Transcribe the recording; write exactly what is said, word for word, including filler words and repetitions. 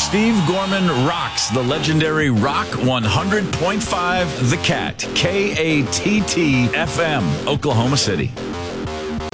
Steve Gorman rocks the legendary Rock one hundred point five The Cat, K A T T F M, Oklahoma City.